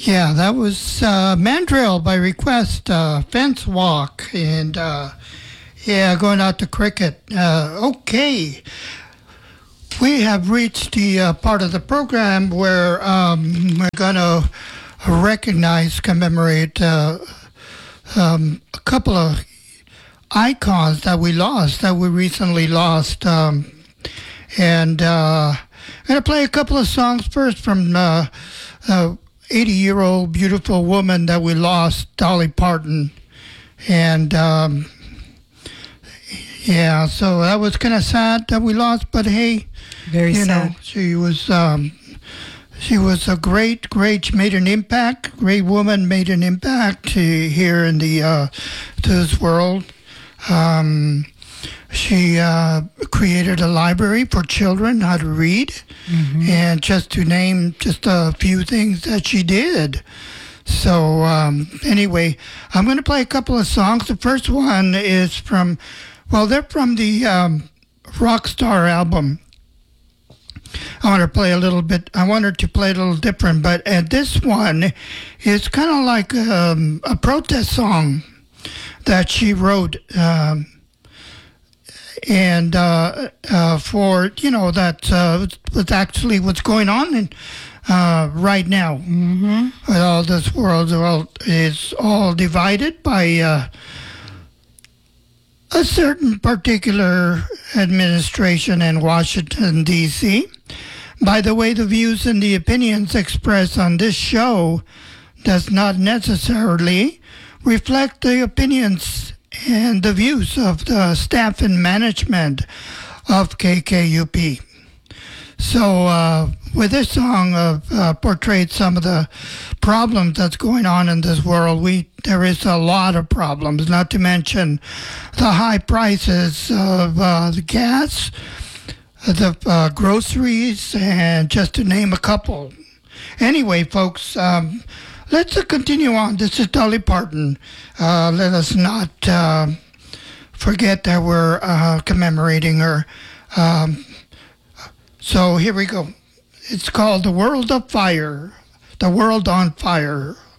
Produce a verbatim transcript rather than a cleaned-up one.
Yeah, that was uh, Mandrill by request, uh, Fence Walk, and uh, yeah, going out to cricket. Uh, okay, we have reached the uh, part of the program where um, we're going to recognize, commemorate uh, um, a couple of icons that we lost, that we recently lost. Um, and uh, I'm going to play a couple of songs first from uh, uh, eighty-year-old beautiful woman that we lost, Dolly Parton. And um, yeah, so that was kind of sad that we lost, but hey, very you sad. know, she was um, she was a great, great. She made an impact. Great woman, made an impact to, here in the uh, to this world. Um, she uh, created a library for children how to read, mm-hmm. and just to name just a few things that she did. So um, anyway, I'm going to play a couple of songs. The first one is from, well, they're from the um, Rockstar album. I want to play a little bit, I wanted to play a little different, but uh, this one is kind of like um, a protest song that she wrote, um, and uh, uh, for, you know, that uh, was actually what's going on in, uh, right now. Mm-hmm. All this world well, is all divided by uh, a certain particular administration in Washington, D C. By the way, the views and the opinions expressed on this show does not necessarily reflect the opinions and the views of the staff and management of K K U P. So uh, with this song uh, uh, portrayed some of the problems that's going on in this world. We there is a lot of problems, not to mention the high prices of uh, the gas, the uh, groceries, and just to name a couple. Anyway, folks, um, let's uh, continue on. This is Dolly Parton. Uh, let us not uh, forget that we're uh, commemorating her. Um, so here we go. It's called The World of Fire. The World on Fire.